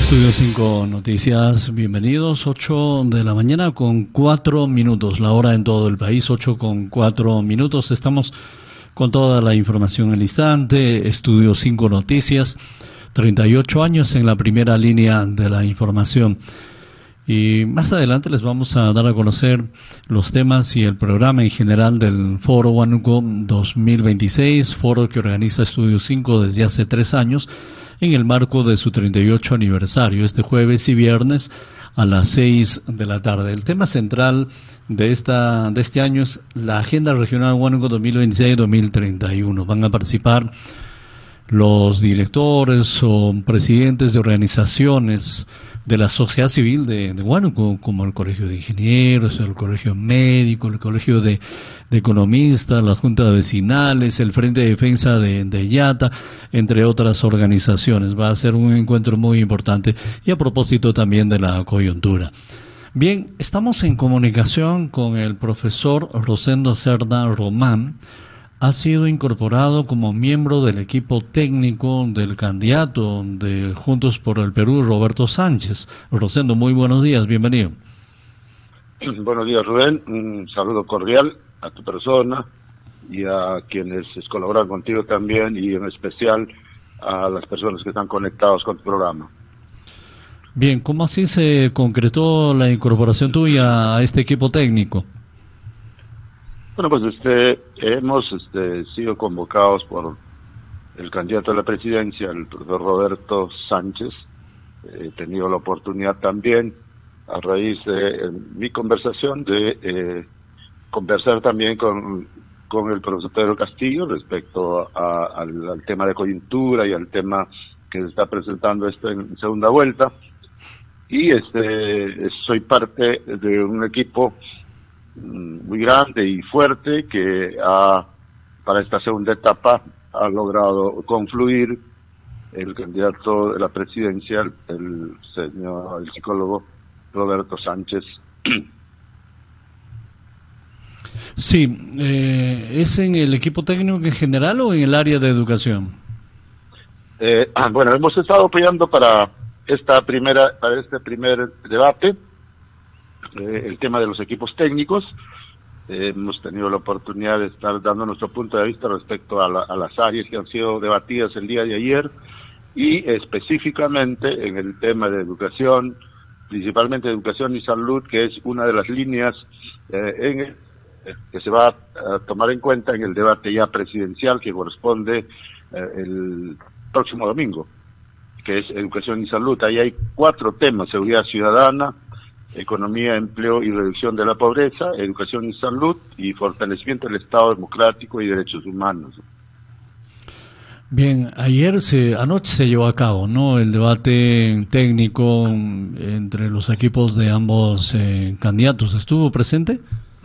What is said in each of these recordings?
Estudio 5 Noticias, bienvenidos, 8 de la mañana con 4 minutos, la hora en todo el país, 8 con 4 minutos, estamos con toda la información al instante. Estudio 5 Noticias, 38 años en la primera línea de la información. Y más adelante les vamos a dar a conocer los temas y el programa en general del Foro Huánuco 2026, foro que organiza Estudio 5 desde hace 3 años, en el marco de su 38 aniversario, este jueves y viernes a las 6 de la tarde. El tema central de este año es la Agenda Regional Huánuco 2026-2031. Van a participar los directores o presidentes de organizaciones de la sociedad civil de Huánuco, como el Colegio de Ingenieros, el Colegio Médico, el Colegio de Economistas, las juntas vecinales, el Frente de Defensa de Yata, entre otras organizaciones. Va a ser un encuentro muy importante y a propósito también de la coyuntura. Bien, estamos en comunicación con el profesor Rosendo Cerda Román. Ha sido incorporado como miembro del equipo técnico del candidato de Juntos por el Perú, Roberto Sánchez. Rosendo, muy buenos días, bienvenido. Buenos días, Rubén. Un saludo cordial a tu persona y a quienes colaboran contigo también, y en especial a las personas que están conectados con tu programa. Bien, ¿cómo así se concretó la incorporación tuya a este equipo técnico? Bueno, pues hemos sido convocados por el candidato a la presidencia, el profesor Roberto Sánchez. He tenido la oportunidad también, a raíz de mi conversación, de conversar también con el profesor Pedro Castillo respecto al tema de coyuntura y al tema que se está presentando en segunda vuelta. Y soy parte de un equipo muy grande y fuerte que para esta segunda etapa ha logrado confluir el candidato de la presidencia, el psicólogo Roberto Sánchez. Sí, ¿es en el equipo técnico en general o en el área de educación? Bueno, hemos estado apoyando para este primer debate el tema de los equipos técnicos. Hemos tenido la oportunidad de estar dando nuestro punto de vista respecto a las áreas que han sido debatidas el día de ayer, y específicamente en el tema de educación, principalmente educación y salud, que es una de las líneas que se va a tomar en cuenta en el debate ya presidencial que corresponde el próximo domingo, que es educación y salud. Ahí hay 4 temas: seguridad ciudadana, economía, empleo y reducción de la pobreza, educación y salud, y fortalecimiento del Estado democrático y derechos humanos. Bien, anoche se llevó a cabo, ¿no?, el debate técnico entre los equipos de ambos candidatos. ¿Estuvo presente?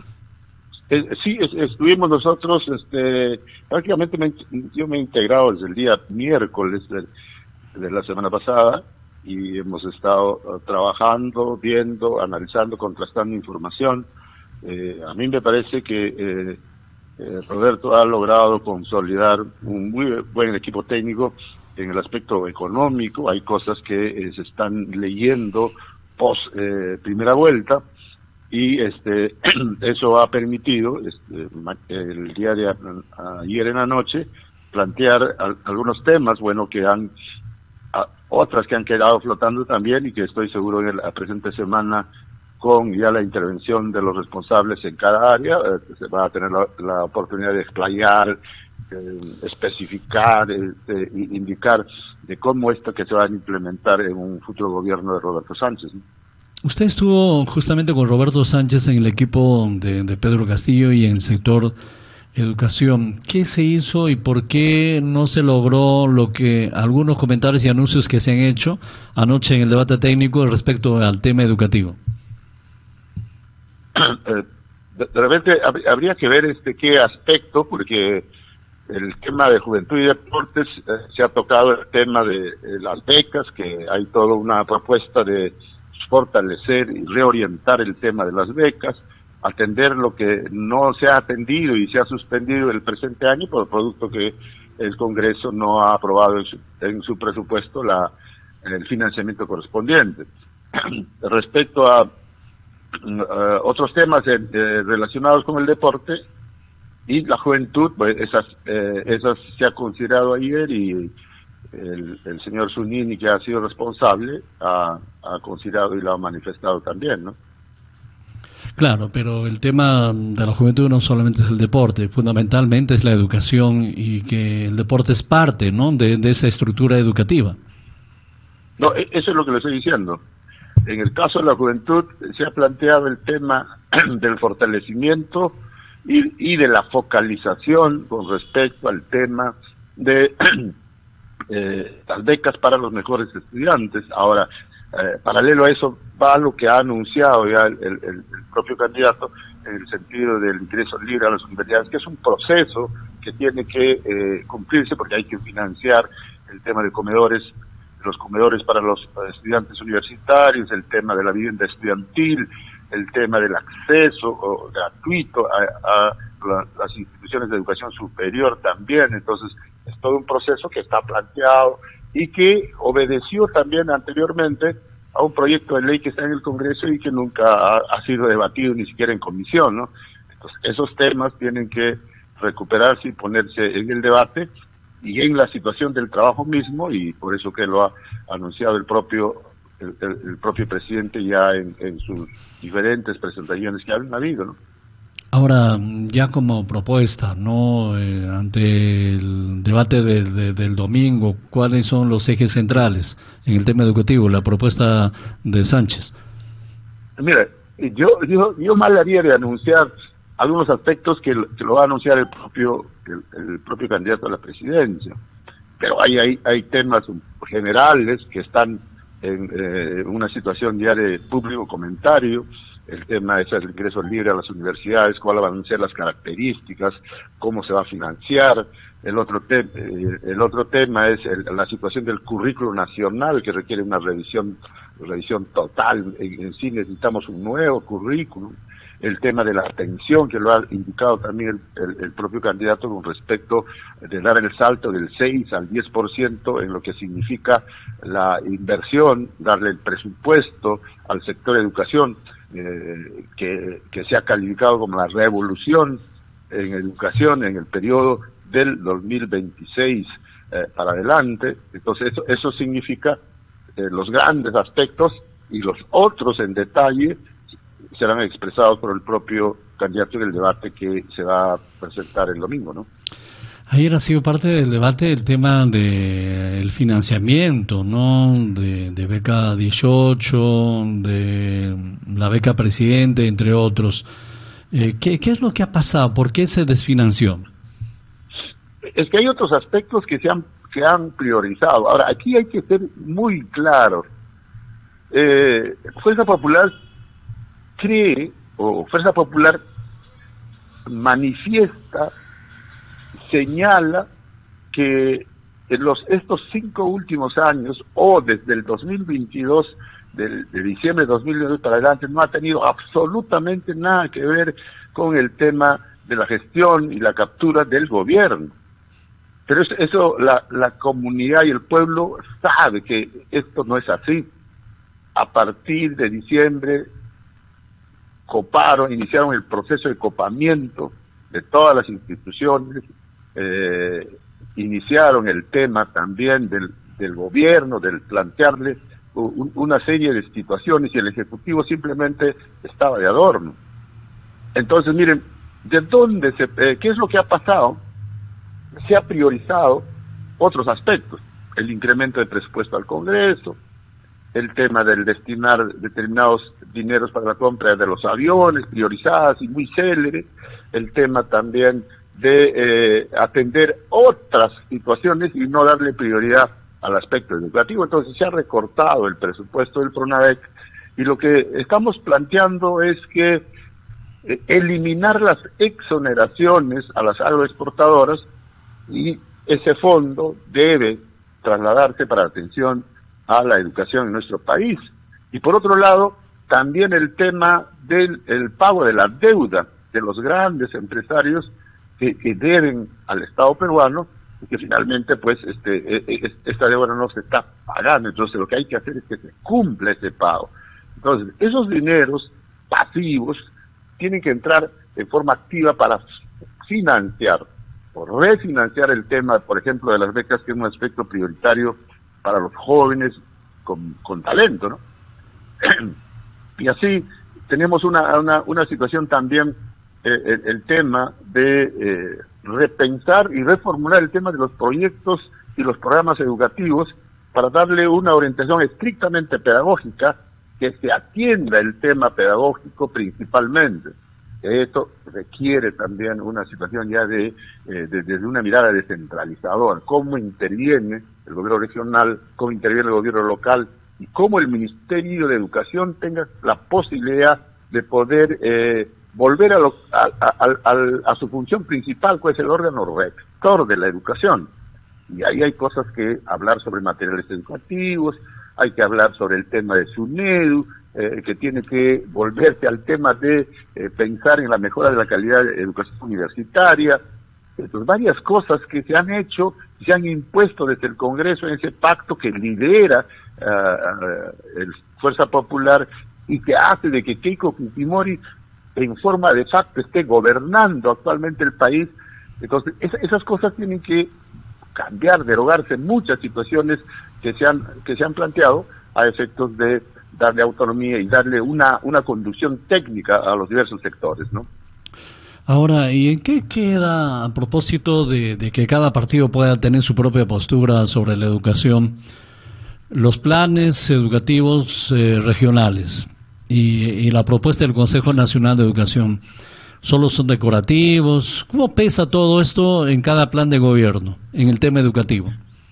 Sí, estuvimos nosotros, prácticamente yo me he integrado desde el día miércoles de la semana pasada, y hemos estado trabajando, viendo, analizando, contrastando información. A mí me parece que Roberto ha logrado consolidar un muy buen equipo técnico en el aspecto económico. Hay cosas que se están leyendo post primera vuelta, y eso ha permitido el día de ayer en la noche plantear algunos temas, bueno, que han otras que han quedado flotando también, y que estoy seguro en la presente semana, con ya la intervención de los responsables en cada área, se va a tener la oportunidad de explayar, especificar, indicar de cómo esto que se va a implementar en un futuro gobierno de Roberto Sánchez, ¿no? Usted estuvo justamente con Roberto Sánchez en el equipo de Pedro Castillo y en el sector educación. ¿Qué se hizo y por qué no se logró lo que algunos comentarios y anuncios que se han hecho anoche en el debate técnico respecto al tema educativo? De repente habría que ver qué aspecto, porque el tema de juventud y deportes se ha tocado el tema de las becas, que hay toda una propuesta de fortalecer y reorientar el tema de las becas, atender lo que no se ha atendido y se ha suspendido el presente año por producto que el Congreso no ha aprobado en su presupuesto el financiamiento correspondiente. Respecto a otros temas relacionados con el deporte y la juventud, pues esas se ha considerado ayer, y el señor Zunini, que ha sido responsable, ha considerado y lo ha manifestado también, ¿no? Claro, pero el tema de la juventud no solamente es el deporte, fundamentalmente es la educación, y que el deporte es parte, ¿no?, de esa estructura educativa. No, eso es lo que le estoy diciendo. En el caso de la juventud se ha planteado el tema del fortalecimiento y de la focalización con respecto al tema de las becas para los mejores estudiantes. Ahora, paralelo a eso va lo que ha anunciado ya el propio candidato, en el sentido del ingreso libre a las universidades, que es un proceso que tiene que cumplirse, porque hay que financiar el tema de comedores, los comedores para los estudiantes universitarios, el tema de la vivienda estudiantil, el tema del acceso gratuito a las instituciones de educación superior también. Entonces, es todo un proceso que está planteado y que obedeció también anteriormente a un proyecto de ley que está en el Congreso y que nunca ha sido debatido ni siquiera en comisión, ¿no? Entonces, esos temas tienen que recuperarse y ponerse en el debate y en la situación del trabajo mismo, y por eso que lo ha anunciado el propio presidente ya en sus diferentes presentaciones que han habido, ¿no? Ahora, ya como propuesta, ¿no?, ante el debate del domingo, ¿cuáles son los ejes centrales en el tema educativo, la propuesta de Sánchez? Mira, yo mal haría de anunciar algunos aspectos que lo va a anunciar el propio candidato a la presidencia, pero hay temas generales que están en una situación ya de público comentario. El tema es el ingreso libre a las universidades, cuáles van a ser las características, cómo se va a financiar. El otro tema es la situación del currículo nacional, que requiere una revisión total. En sí necesitamos un nuevo currículum. El tema de la atención, que lo ha indicado también el propio candidato, con respecto de dar el salto del 6 al 10% en lo que significa la inversión, darle el presupuesto al sector educación, que se ha calificado como la revolución en educación en el periodo del 2026 para adelante. Entonces eso significa los grandes aspectos, y los otros en detalle serán expresados por el propio candidato en el debate que se va a presentar el domingo, ¿no? Ayer ha sido parte del debate el tema del financiamiento, ¿no?, de beca 18, de la beca presidente, entre otros. ¿Qué es lo que ha pasado? ¿Por qué se desfinanció? Es que hay otros aspectos que se han priorizado. Ahora, aquí hay que ser muy claro. Fuerza Popular cree, o Fuerza Popular manifiesta, señala que estos 5 últimos años, o desde el 2022, de diciembre de 2022 para adelante, no ha tenido absolutamente nada que ver con el tema de la gestión y la captura del gobierno. Pero eso la comunidad y el pueblo sabe que esto no es así. A partir de diciembre iniciaron el proceso de copamiento de todas las instituciones, iniciaron el tema también del gobierno, del plantearle una serie de situaciones, y el Ejecutivo simplemente estaba de adorno. Entonces, miren, ¿qué es lo que ha pasado? Se ha priorizado otros aspectos: el incremento de presupuesto al Congreso, el tema del destinar determinados dineros para la compra de los aviones, priorizadas y muy célere, el tema también de atender otras situaciones y no darle prioridad al aspecto educativo. Entonces se ha recortado el presupuesto del PRONAVEC, y lo que estamos planteando es que eliminar las exoneraciones a las agroexportadoras, y ese fondo debe trasladarse para atención a la educación en nuestro país. Y por otro lado, también el tema del pago de la deuda de los grandes empresarios que deben al Estado peruano, que finalmente pues esta deuda no se está pagando. Entonces lo que hay que hacer es que se cumpla ese pago. Entonces esos dineros pasivos tienen que entrar en forma activa para financiar o refinanciar el tema, por ejemplo, de las becas, que es un aspecto prioritario para los jóvenes con talento, ¿no? Y así tenemos una situación también, el tema de repensar y reformular el tema de los proyectos y los programas educativos para darle una orientación estrictamente pedagógica, que se atienda el tema pedagógico principalmente. Esto requiere también una situación ya desde una mirada descentralizadora, cómo interviene el gobierno regional, cómo interviene el gobierno local, y cómo el Ministerio de Educación tenga la posibilidad de poder volver a su función principal, que es el órgano rector de la educación. Y ahí hay cosas que hablar sobre materiales educativos, hay que hablar sobre el tema de SUNEDU, que tiene que volverse al tema de pensar en la mejora de la calidad de educación universitaria. Entonces, varias cosas que se han hecho, se han impuesto desde el Congreso en ese pacto que lidera el Fuerza Popular y que hace de que Keiko Fujimori en forma de facto esté gobernando actualmente el país. Entonces, esas cosas tienen que cambiar, derogarse muchas situaciones que se han planteado a efectos de darle autonomía y darle una conducción técnica a los diversos sectores, ¿no? Ahora, ¿y en qué queda, a propósito de que cada partido pueda tener su propia postura sobre la educación, los planes educativos regionales y la propuesta del Consejo Nacional de Educación? ¿Solo son decorativos? ¿Cómo pesa todo esto en cada plan de gobierno, en el tema educativo?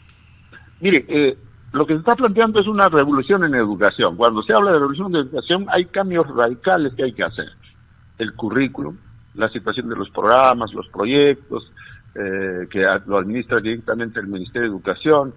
Mire, lo que se está planteando es una revolución en educación. Cuando se habla de revolución de educación, hay cambios radicales que hay que hacer. El currículum, la situación de los programas, los proyectos, que lo administra directamente el Ministerio de Educación,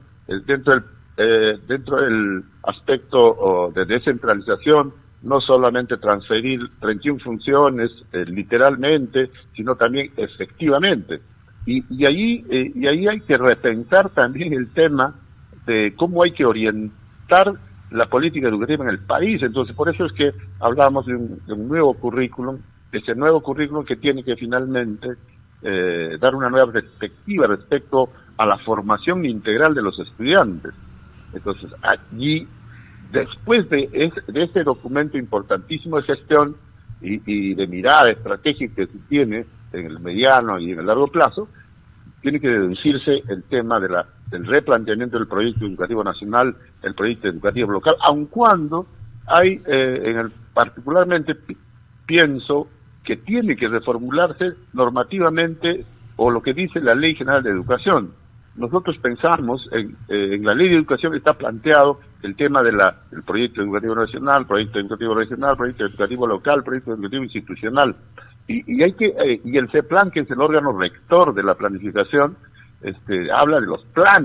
dentro del aspecto de descentralización, no solamente transferir 31 funciones literalmente, sino también efectivamente. Y ahí hay que repensar también el tema de cómo hay que orientar la política educativa en el país. Entonces, por eso es que hablamos de un nuevo currículum, ese nuevo currículum que tiene que finalmente dar una nueva perspectiva respecto a la formación integral de los estudiantes. Entonces, allí, después de ese documento importantísimo de gestión y de mirada estratégica que se tiene en el mediano y en el largo plazo, tiene que deducirse el tema del replanteamiento del proyecto educativo nacional, el proyecto educativo local, aun cuando hay, particularmente pienso que tiene que reformularse normativamente o lo que dice la Ley General de Educación. Nosotros pensamos en la Ley de Educación está planteado el tema del proyecto educativo nacional, proyecto educativo regional, proyecto educativo local, proyecto educativo institucional. Y el CEPLAN, que es el órgano rector de la planificación, habla de los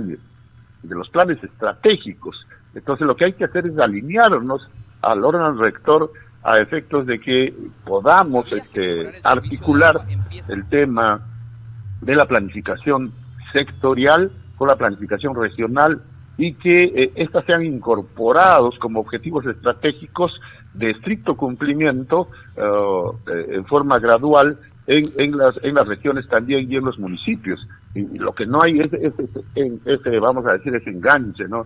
planes estratégicos. Entonces lo que hay que hacer es alinearnos al órgano rector a efectos de que podamos articular el tema de la planificación sectorial con la planificación regional y que éstas sean incorporados como objetivos estratégicos de estricto cumplimiento en forma gradual en las regiones también y en los municipios. Y lo que no hay es vamos a decir, ese enganche, ¿no?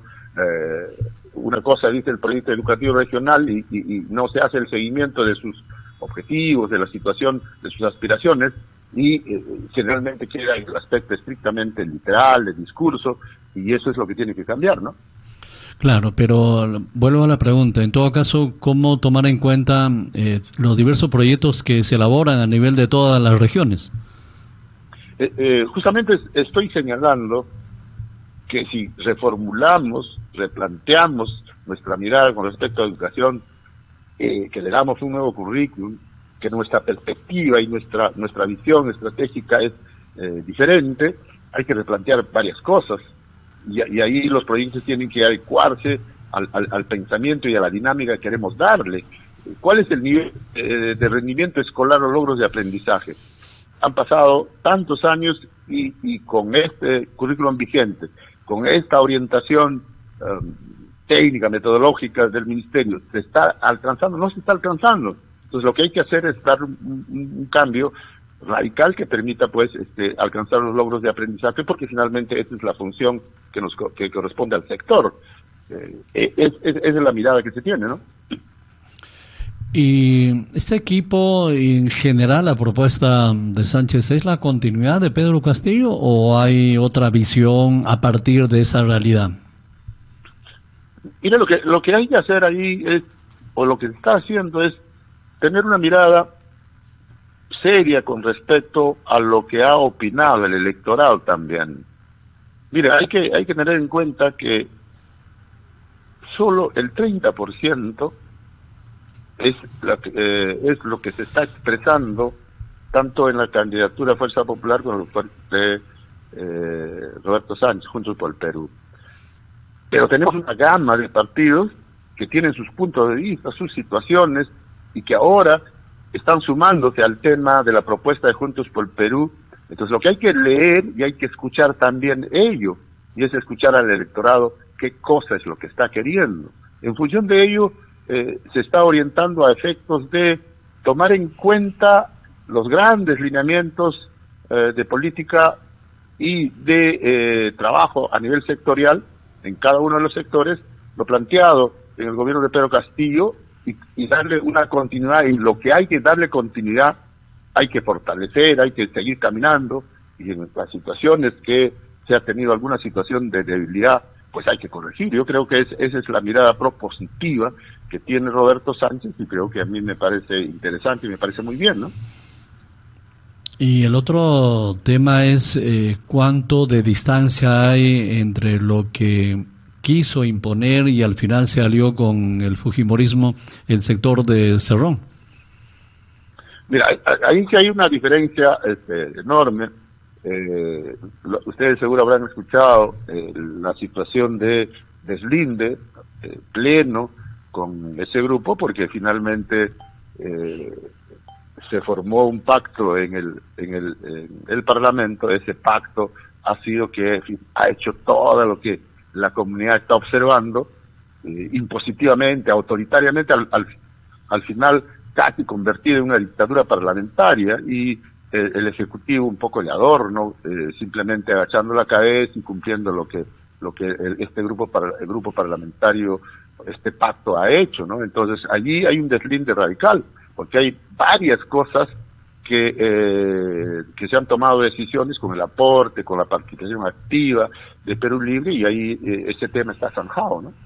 Una cosa dice el proyecto educativo regional y no se hace el seguimiento de sus objetivos, de la situación, de sus aspiraciones, y generalmente queda en el aspecto estrictamente literal, de discurso, y eso es lo que tiene que cambiar, ¿no? Claro, pero vuelvo a la pregunta. En todo caso, ¿cómo tomar en cuenta los diversos proyectos que se elaboran a nivel de todas las regiones? Justamente estoy señalando que si reformulamos, replanteamos nuestra mirada con respecto a educación, que le damos un nuevo currículum, que nuestra perspectiva y nuestra visión estratégica es diferente, hay que replantear varias cosas. Y ahí los proyectos tienen que adecuarse al pensamiento y a la dinámica que queremos darle. ¿Cuál es el nivel de rendimiento escolar o logros de aprendizaje? Han pasado tantos años y con este currículum vigente, con esta orientación técnica, metodológica del ministerio, ¿se está alcanzando? No se está alcanzando. Entonces lo que hay que hacer es dar un cambio radical que permita pues alcanzar los logros de aprendizaje, porque finalmente esa es la función que corresponde al sector. Esa es la mirada que se tiene, ¿no? Y este equipo, en general, la propuesta de Sánchez, ¿es la continuidad de Pedro Castillo o hay otra visión a partir de esa realidad? Mira, lo que hay que hacer ahí es, o lo que se está haciendo es tener una mirada seria con respecto a lo que ha opinado el electorado también. Mira, hay que tener en cuenta que solo el 30% es lo que se está expresando tanto en la candidatura Fuerza Popular como de Roberto Sánchez, Juntos por el Perú. Pero tenemos una gama de partidos que tienen sus puntos de vista, sus situaciones, y que ahora están sumándose al tema de la propuesta de Juntos por el Perú. Entonces lo que hay que leer y hay que escuchar también ello, y es escuchar al electorado qué cosa es lo que está queriendo. En función de ello, se está orientando a efectos de tomar en cuenta los grandes lineamientos de política y de trabajo a nivel sectorial en cada uno de los sectores, lo planteado en el gobierno de Pedro Castillo, y darle una continuidad. Y lo que hay que darle continuidad, hay que fortalecer, hay que seguir caminando, y en las situaciones que se ha tenido alguna situación de debilidad, pues hay que corregir. Yo creo que esa es la mirada propositiva que tiene Roberto Sánchez, y creo que a mí me parece interesante y me parece muy bien, ¿no? Y el otro tema es cuánto de distancia hay entre lo que quiso imponer y al final se alió con el fujimorismo el sector de Cerrón. Mira, ahí sí hay una diferencia enorme. Ustedes seguro habrán escuchado la situación de deslinde pleno con ese grupo, porque finalmente se formó un pacto en el Parlamento. Ese pacto ha sido que ha hecho todo lo que la comunidad está observando, impositivamente, autoritariamente, al final casi convertido en una dictadura parlamentaria, y el Ejecutivo un poco de adorno, simplemente agachando la cabeza y cumpliendo lo que el grupo parlamentario, este pacto ha hecho, ¿no? Entonces allí hay un deslinde radical, porque hay varias cosas que se han tomado decisiones con el aporte, con la participación activa de Perú Libre, y ahí ese tema está zanjado, ¿no?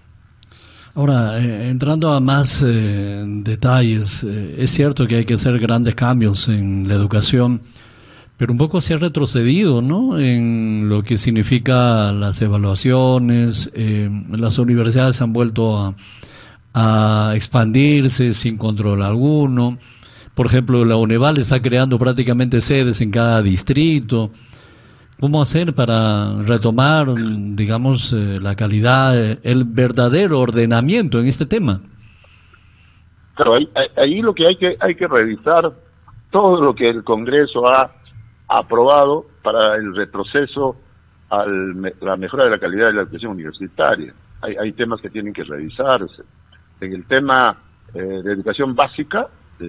Ahora, entrando a más detalles, es cierto que hay que hacer grandes cambios en la educación, pero un poco se ha retrocedido, ¿no?, en lo que significa las evaluaciones. Las universidades han vuelto a expandirse sin control alguno. Por ejemplo, la UNEVAL está creando prácticamente sedes en cada distrito. ¿Cómo hacer para retomar, digamos, la calidad, el verdadero ordenamiento en este tema? Claro, ahí lo que hay que revisar todo lo que el Congreso ha aprobado para el retroceso a la mejora de la calidad de la educación universitaria. Hay temas que tienen que revisarse. En el tema de educación básica,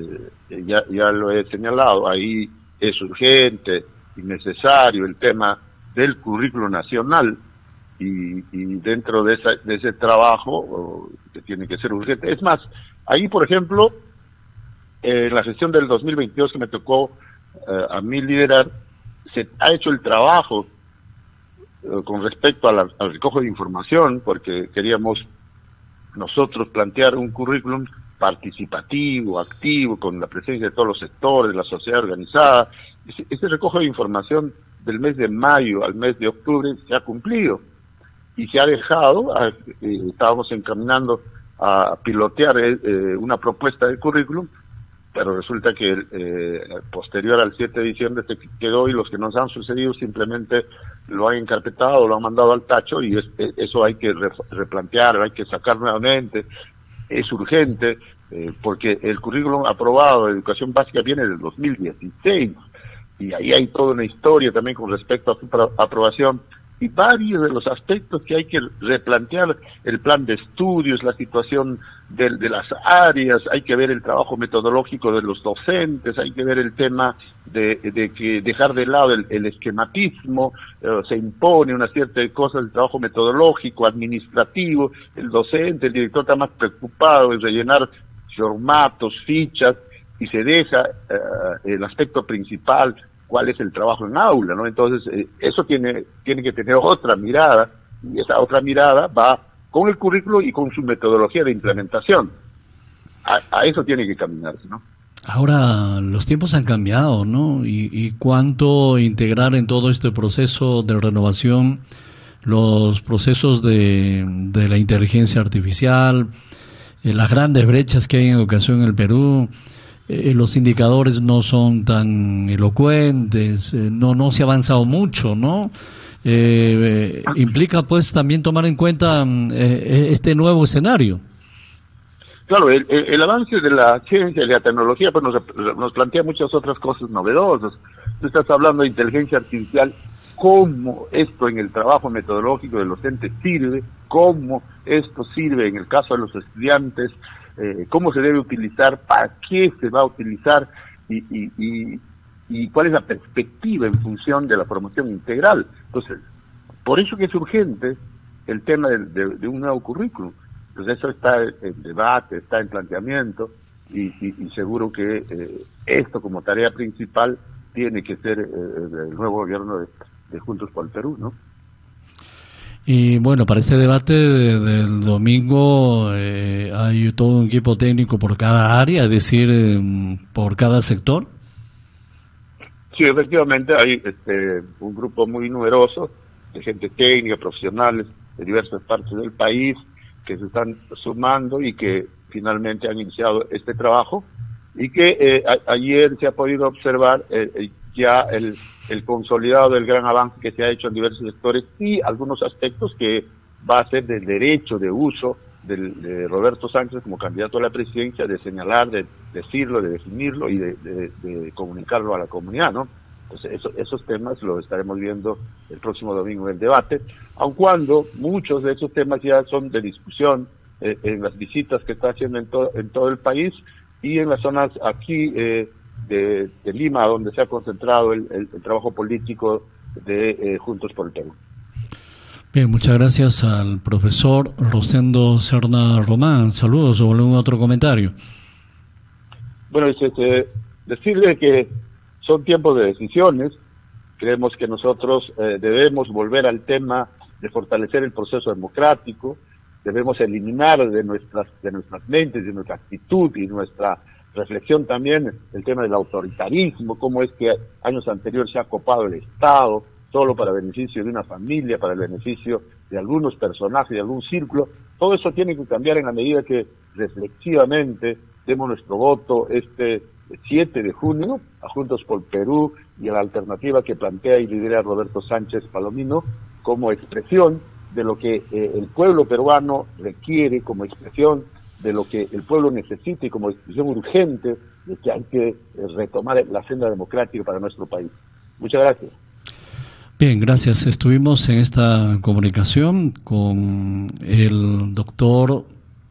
ya lo he señalado, ahí es urgente y necesario el tema del currículo nacional, y dentro de ese trabajo que tiene que ser urgente. Es más, ahí por ejemplo, en la gestión del 2022 que me tocó a mí liderar, se ha hecho el trabajo con respecto al recojo de información, porque queríamos nosotros plantear un currículum participativo, activo, con la presencia de todos los sectores, de la sociedad organizada. Ese recojo de información del mes de mayo al mes de octubre se ha cumplido, y se ha dejado, estábamos encaminando a pilotear una propuesta de currículum, pero resulta que posterior al 7 de diciembre se quedó, y los que nos han sucedido simplemente lo han encarpetado, lo han mandado al tacho, y eso hay que replantear, hay que sacar nuevamente. Es urgente, porque el currículum aprobado de educación básica viene del 2016, y ahí hay toda una historia también con respecto a su aprobación, y varios de los aspectos que hay que replantear: el plan de estudios, la situación de las áreas, hay que ver el trabajo metodológico de los docentes, hay que ver el tema de que dejar de lado el esquematismo. Se impone una cierta de cosas del trabajo metodológico, administrativo. El docente, el director está más preocupado en rellenar formatos, fichas, y se deja el aspecto principal, cuál es el trabajo en aula, ¿no? Entonces, eso tiene que tener otra mirada, y esa otra mirada va con el currículo y con su metodología de implementación. A eso tiene que caminarse, ¿no? Ahora, los tiempos han cambiado, ¿no? Y cuánto integrar en todo este proceso de renovación los procesos de la inteligencia artificial, las grandes brechas que hay en educación en el Perú. Los indicadores no son tan elocuentes, no se ha avanzado mucho, ¿no? Implica pues también tomar en cuenta este nuevo escenario. Claro, el avance de la ciencia y la tecnología pues nos plantea muchas otras cosas novedosas. Tú estás hablando de inteligencia artificial, cómo esto en el trabajo metodológico del docente sirve, cómo esto sirve en el caso de los estudiantes, cómo se debe utilizar, para qué se va a utilizar, y cuál es la perspectiva en función de la formación integral. Entonces, por eso que es urgente el tema de un nuevo currículum. Entonces, eso está en debate, está en planteamiento, y seguro que esto como tarea principal tiene que ser el nuevo gobierno de Juntos por el Perú, ¿no? Y bueno, para este debate del domingo hay todo un equipo técnico por cada área, es decir, por cada sector. Sí, efectivamente hay un grupo muy numeroso de gente técnica, profesionales de diversas partes del país, que se están sumando y que finalmente han iniciado este trabajo, y que ayer se ha podido observar ya el consolidado del gran avance que se ha hecho en diversos sectores, y algunos aspectos que va a ser del derecho de uso de Roberto Sánchez como candidato a la presidencia, de señalar, de decirlo, de definirlo y de comunicarlo a la comunidad, ¿no? Entonces esos temas los estaremos viendo el próximo domingo en el debate, aun cuando muchos de esos temas ya son de discusión en las visitas que está haciendo en todo el país, y en las zonas aquí de Lima, donde se ha concentrado el trabajo político de Juntos por el Perú. Bien, muchas gracias al profesor Rosendo Serna Román. Saludos, o algún otro comentario. Bueno, decirle que son tiempos de decisiones. Creemos que nosotros debemos volver al tema de fortalecer el proceso democrático, debemos eliminar de nuestras mentes, de nuestra actitud y nuestra reflexión también el tema del autoritarismo, cómo es que años anteriores se ha copado el Estado solo para beneficio de una familia, para el beneficio de algunos personajes, de algún círculo. Todo eso tiene que cambiar en la medida que reflexivamente demos nuestro voto este 7 de junio a Juntos por Perú y a la alternativa que plantea y lidera Roberto Sánchez Palomino, como expresión de lo que el pueblo peruano requiere, como expresión de lo que el pueblo necesita y como expresión urgente de que hay que retomar la senda democrática para nuestro país. Muchas gracias. Bien, gracias. Estuvimos en esta comunicación con el doctor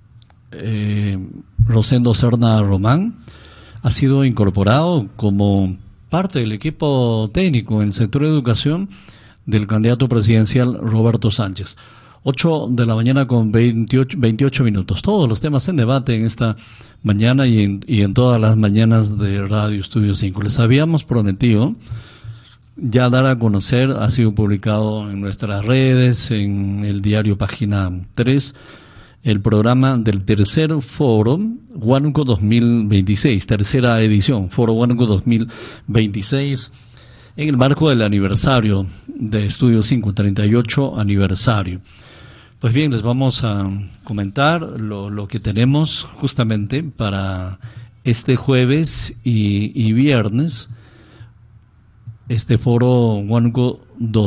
Rosendo Serna Román. Ha sido incorporado como parte del equipo técnico en el sector de educación del candidato presidencial Roberto Sánchez. 8 de la mañana con 28 minutos. Todos los temas en debate en esta mañana y en todas las mañanas de Radio Estudio 5. Les habíamos prometido ya dar a conocer, ha sido publicado en nuestras redes, en el diario Página 3, el programa del tercer Foro Huánuco 2026, tercera edición, Foro Huánuco 2026, en el marco del aniversario de Estudio 5, 38 aniversario. Pues bien, les vamos a comentar lo que tenemos justamente para este jueves y viernes, este Foro Huánuco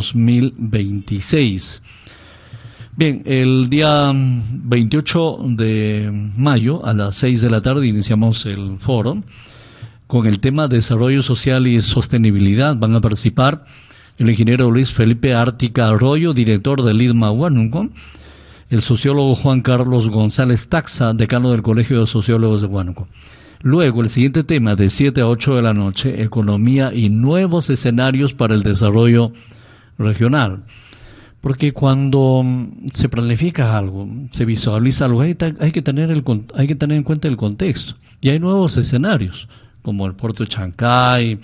2026. Bien, el día 28 de mayo a las 6 de la tarde iniciamos el foro. con el tema desarrollo social y sostenibilidad. Van a participar el ingeniero Luis Felipe Ártica Arroyo, director del IDMA Huánuco, el sociólogo Juan Carlos González Taxa, decano del Colegio de Sociólogos de Huánuco. Luego, el siguiente tema, de 7 a 8 de la noche, economía y nuevos escenarios para el desarrollo regional. Porque cuando se planifica algo, se visualiza algo, hay que tener en cuenta el contexto. Y hay nuevos escenarios, como el puerto de Chancay,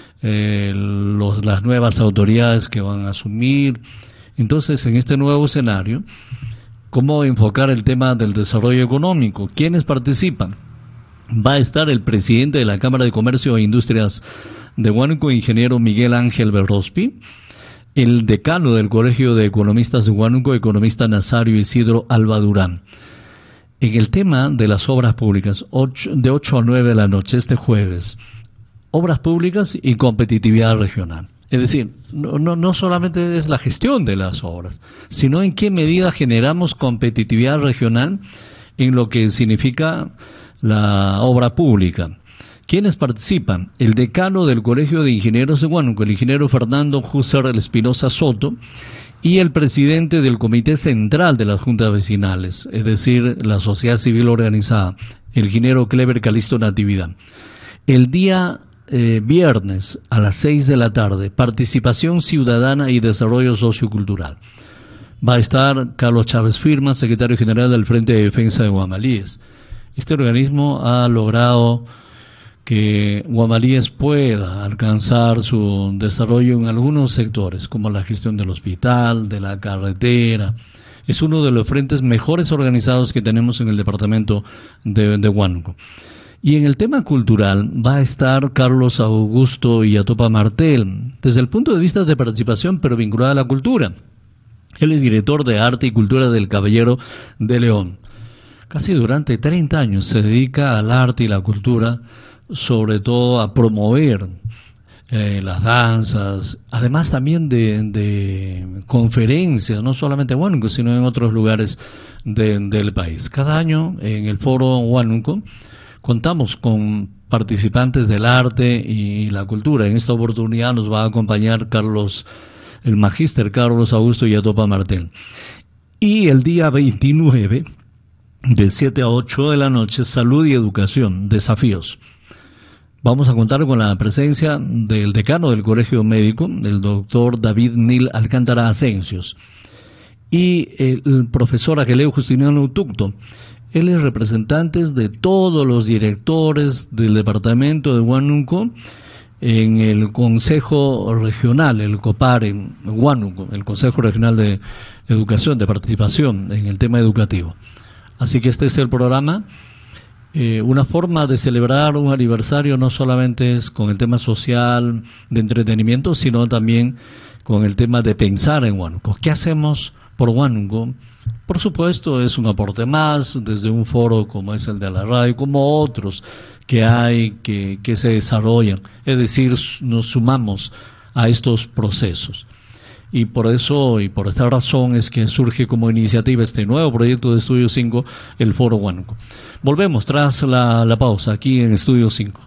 las nuevas autoridades que van a asumir. Entonces, en este nuevo escenario, ¿cómo enfocar el tema del desarrollo económico? ¿Quiénes participan? Va a estar el presidente de la Cámara de Comercio e Industrias de Huánuco, ingeniero Miguel Ángel Berrospi, el decano del Colegio de Economistas de Huánuco, economista Nazario Isidro Alba Durán. En el tema de las obras públicas, de 8 a 9 de la noche, este jueves, obras públicas y competitividad regional. Es decir, no solamente es la gestión de las obras, sino en qué medida generamos competitividad regional en lo que significa la obra pública. ¿Quiénes participan? El decano del Colegio de Ingenieros de Huánuco, el ingeniero Fernando Husserl Espinosa Soto, y el presidente del Comité Central de las Juntas Vecinales, es decir, la sociedad civil organizada, el ingeniero Clever Calisto Natividad. El día viernes a las 6 de la tarde, participación ciudadana y desarrollo sociocultural. Va a estar Carlos Chávez Firma, secretario general del Frente de Defensa de Guamalíes. Este organismo ha logrado que Guamalíes pueda alcanzar su desarrollo en algunos sectores, como la gestión del hospital, de la carretera. Es uno de los frentes mejores organizados que tenemos en el departamento de Huánuco. Y en el tema cultural va a estar Carlos Augusto Yatopa Martel, desde el punto de vista de participación, pero vinculada a la cultura. Él es director de Arte y Cultura del Caballero de León. Casi durante 30 años se dedica al arte y la cultura, sobre todo a promover las danzas, además también de conferencias, no solamente en Huánuco, sino en otros lugares del país. Cada año en el Foro Huánuco contamos con participantes del arte y la cultura. En esta oportunidad nos va a acompañar el magíster Carlos Augusto Yatopa Martel. Y el día 29, de 7 a 8 de la noche, salud y educación, desafíos. Vamos a contar con la presencia del decano del Colegio Médico, el doctor David Nil Alcántara Asencios, y el profesor Ageleo Justiniano Tucto. Él es representante de todos los directores del departamento de Huánuco en el Consejo Regional, el COPAR en Huánuco, el Consejo Regional de Educación, de Participación en el tema educativo. Así que este es el programa. Una forma de celebrar un aniversario no solamente es con el tema social, de entretenimiento, sino también con el tema de pensar en Huánuco. ¿Qué hacemos por Huánuco? Por supuesto, es un aporte más desde un foro como es el de la radio, como otros que hay que se desarrollan. Es decir, nos sumamos a estos procesos. Y por eso, y por esta razón, es que surge como iniciativa este nuevo proyecto de Estudio 5, el Foro Huánuco. Volvemos tras la pausa aquí en Estudio 5.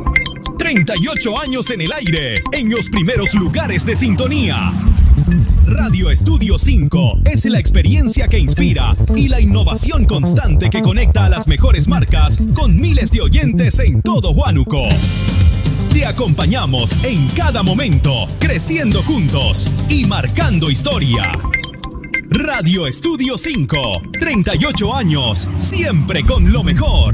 38 años en el aire, en los primeros lugares de sintonía. Radio Estudio 5 es la experiencia que inspira y la innovación constante que conecta a las mejores marcas con miles de oyentes en todo Huánuco. Te acompañamos en cada momento, creciendo juntos y marcando historia. Radio Estudio 5, 38 años, siempre con lo mejor.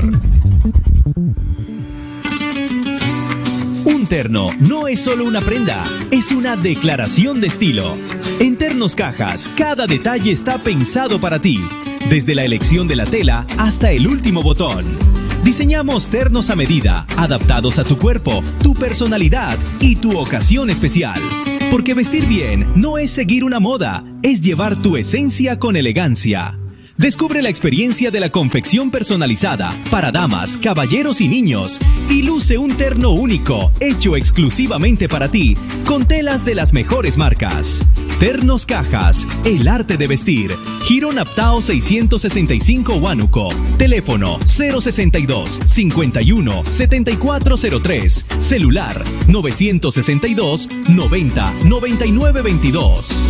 Un terno no es solo una prenda, es una declaración de estilo. En Ternos Cajas, cada detalle está pensado para ti, desde la elección de la tela hasta el último botón. Diseñamos ternos a medida, adaptados a tu cuerpo, tu personalidad y tu ocasión especial. Porque vestir bien no es seguir una moda, es llevar tu esencia con elegancia. Descubre la experiencia de la confección personalizada para damas, caballeros y niños y luce un terno único, hecho exclusivamente para ti, con telas de las mejores marcas. Ternos Cajas, el arte de vestir. Girón Aptao 665 Huánuco. Teléfono 062 51 7403. Celular 962 90 99 22.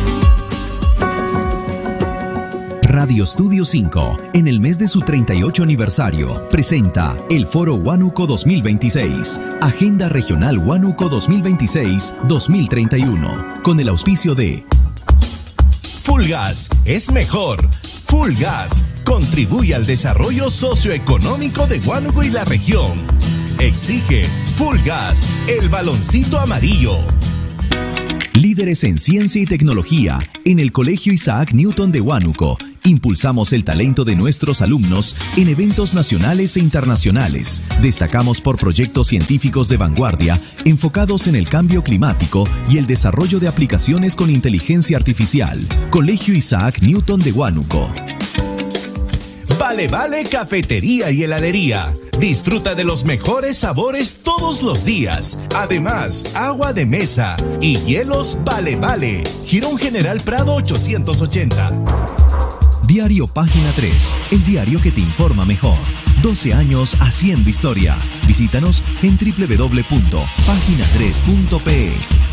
Radio Estudio 5, en el mes de su 38 aniversario, presenta el Foro Huánuco 2026, Agenda Regional Huánuco 2026-2031, con el auspicio de Fulgas es mejor. Fulgas contribuye al desarrollo socioeconómico de Huánuco y la región. Exige Fulgas, el baloncito amarillo. Líderes en ciencia y tecnología, en el Colegio Isaac Newton de Huánuco. Impulsamos el talento de nuestros alumnos en eventos nacionales e internacionales. Destacamos por proyectos científicos de vanguardia enfocados en el cambio climático y el desarrollo de aplicaciones con inteligencia artificial. Colegio Isaac Newton de Huánuco. Vale Vale Cafetería y Heladería. Disfruta de los mejores sabores todos los días. Además, agua de mesa y hielos Vale Vale. Girón General Prado 880. Diario Página 3, el diario que te informa mejor. 12 años haciendo historia. Visítanos en www.pagina3.pe.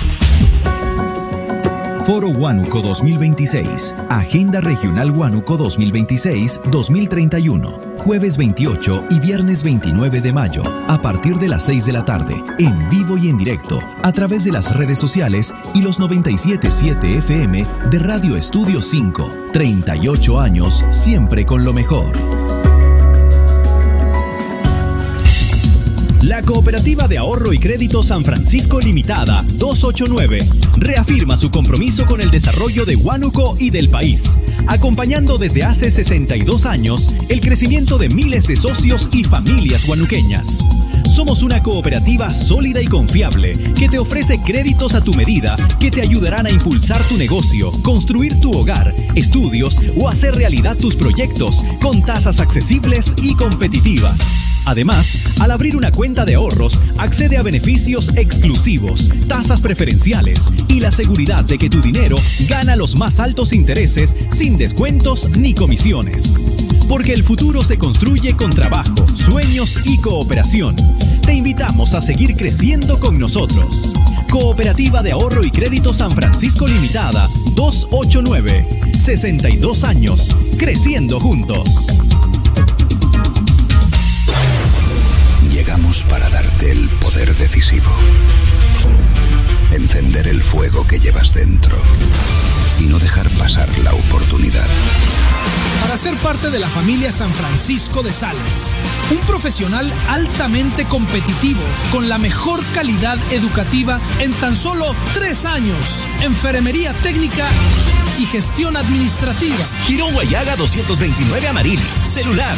Foro Huánuco 2026, Agenda Regional Huánuco 2026-2031, jueves 28 y viernes 29 de mayo, a partir de las 6 de la tarde, en vivo y en directo, a través de las redes sociales y los 97.7 FM de Radio Estudio 5, 38 años, siempre con lo mejor. La Cooperativa de Ahorro y Crédito San Francisco Limitada 289 reafirma su compromiso con el desarrollo de Huánuco y del país, acompañando desde hace 62 años el crecimiento de miles de socios y familias huanuqueñas. Somos una cooperativa sólida y confiable que te ofrece créditos a tu medida que te ayudarán a impulsar tu negocio, construir tu hogar, estudios o hacer realidad tus proyectos con tasas accesibles y competitivas. Además, al abrir una cuenta de ahorros, accede a beneficios exclusivos, tasas preferenciales y la seguridad de que tu dinero gana los más altos intereses sin descuentos ni comisiones. Porque el futuro se construye con trabajo, sueños y cooperación. Te invitamos a seguir creciendo con nosotros. Cooperativa de Ahorro y Crédito San Francisco Limitada 289. 62 años, creciendo juntos. Llegamos para darte el poder decisivo. Encender el fuego que llevas dentro y no dejar pasar la oportunidad. Para ser parte de la familia San Francisco de Sales, un profesional altamente competitivo, con la mejor calidad educativa en tan solo 3 años, enfermería técnica y gestión administrativa. Girón Guayaga 229 Amarilis. Celular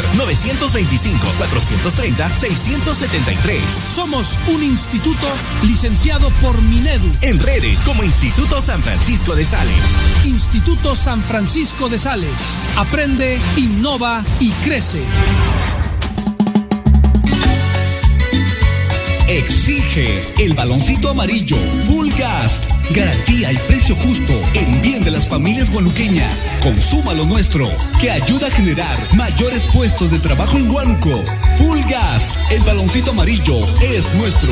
925-430-673. Somos un instituto licenciado por Minedu. En redes como Instituto San Francisco de Sales. Instituto San Francisco de Sales. Aprende, innova y crece. Exige el baloncito amarillo Full Gas. Garantía y precio justo en bien de las familias huanuqueñas. Consuma lo nuestro, que ayuda a generar mayores puestos de trabajo en Huánuco. Full Gas, el baloncito amarillo es nuestro.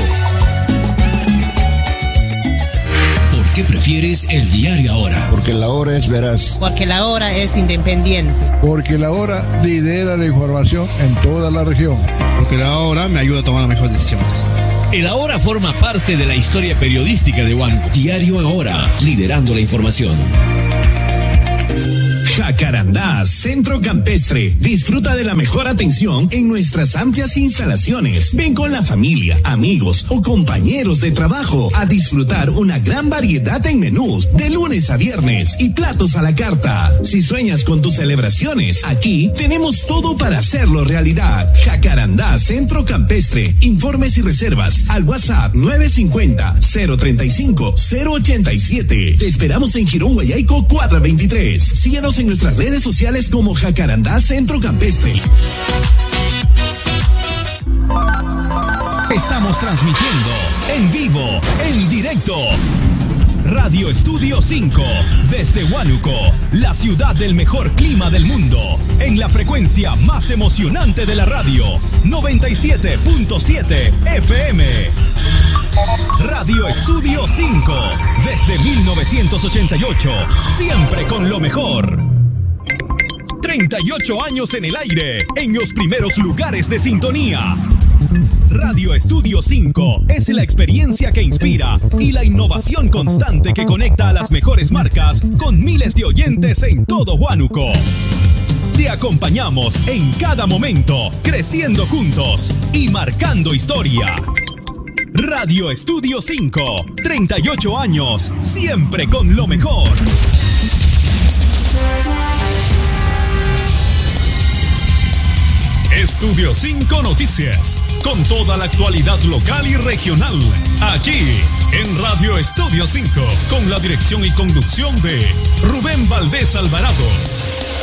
¿Por qué prefieres el diario Ahora? Porque la Hora es veraz. Porque la Hora es independiente. Porque la Hora lidera la información en toda la región. Porque la Hora me ayuda a tomar las mejores decisiones. El Ahora forma parte de la historia periodística de Huánuco. Diario Ahora, liderando la información. Jacarandá, Centro Campestre. Disfruta de la mejor atención en nuestras amplias instalaciones. Ven con la familia, amigos o compañeros de trabajo a disfrutar una gran variedad en menús de lunes a viernes y platos a la carta. Si sueñas con tus celebraciones, aquí tenemos todo para hacerlo realidad. Jacarandá, Centro Campestre. Informes y reservas al WhatsApp 950-035-087. Te esperamos en Girón Guayaico 423. Síguenos en en nuestras redes sociales como Jacarandá Centro Campestre. Estamos transmitiendo en vivo, en directo. Radio Estudio 5, desde Huánuco, la ciudad del mejor clima del mundo, en la frecuencia más emocionante de la radio, 97.7 FM. Radio Estudio 5, desde 1988, siempre con lo mejor. 38 años en el aire, en los primeros lugares de sintonía. Radio Estudio 5 es la experiencia que inspira y la innovación constante que conecta a las mejores marcas con miles de oyentes en todo Huánuco. Te acompañamos en cada momento, creciendo juntos y marcando historia. Radio Estudio 5, 38 años, siempre con lo mejor. Estudio 5 Noticias, con toda la actualidad local y regional, aquí en Radio Estudio 5, con la dirección y conducción de Rubén Valdés Alvarado.